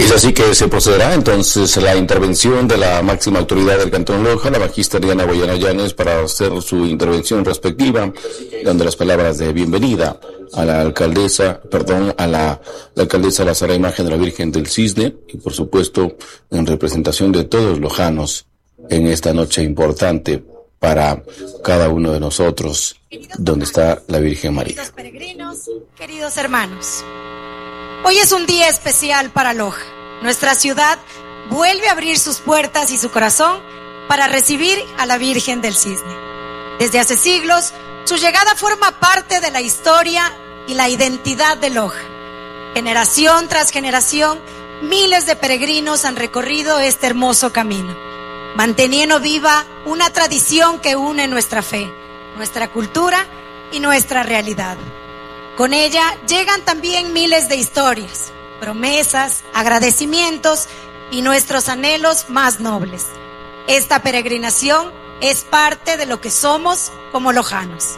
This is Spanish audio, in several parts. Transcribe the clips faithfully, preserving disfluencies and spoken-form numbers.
Es así que se procederá entonces la intervención de la máxima autoridad del Cantón Loja, la magíster Diana Guayana Llanes, para hacer su intervención respectiva, dando las palabras de bienvenida a la alcaldesa, perdón, a la, la alcaldesa la Sagrada Imagen de la Virgen del Cisne, y por supuesto en representación de todos los lojanos en esta noche importante para cada uno de nosotros, donde está la Virgen María. Queridos peregrinos, queridos hermanos, hoy es un día especial para Loja. Nuestra ciudad vuelve a abrir sus puertas y su corazón para recibir a la Virgen del Cisne. Desde hace siglos, su llegada forma parte de la historia y la identidad de Loja. Generación tras generación, miles de peregrinos han recorrido este hermoso camino, manteniendo viva una tradición que une nuestra fe, nuestra cultura y nuestra realidad. Con ella llegan también miles de historias, promesas, agradecimientos y nuestros anhelos más nobles. Esta peregrinación es parte de lo que somos como lojanos.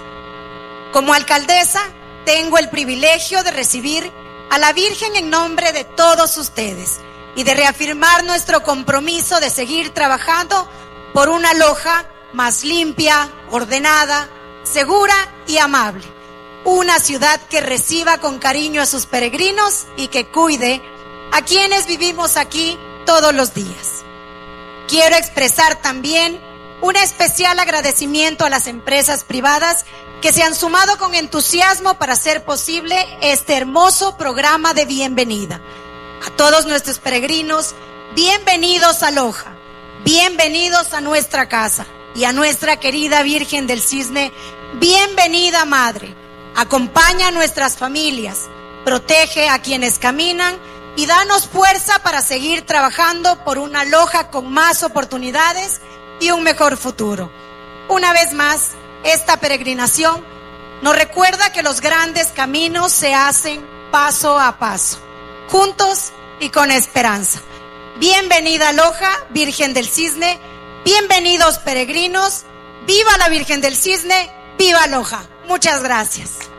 Como alcaldesa, tengo el privilegio de recibir a la Virgen en nombre de todos ustedes y de reafirmar nuestro compromiso de seguir trabajando por una Loja más limpia, ordenada, segura y amable. Una ciudad que reciba con cariño a sus peregrinos y que cuide a quienes vivimos aquí todos los días. Quiero expresar también un especial agradecimiento a las empresas privadas que se han sumado con entusiasmo para hacer posible este hermoso programa de bienvenida. A todos nuestros peregrinos, bienvenidos a Loja, bienvenidos a nuestra casa, y a nuestra querida Virgen del Cisne, bienvenida Madre. Acompaña a nuestras familias, protege a quienes caminan y danos fuerza para seguir trabajando por una Loja con más oportunidades y un mejor futuro. Una vez más, esta peregrinación nos recuerda que los grandes caminos se hacen paso a paso, juntos y con esperanza. Bienvenida a Loja, Virgen del Cisne, bienvenidos peregrinos, viva la Virgen del Cisne, viva Loja. Muchas gracias.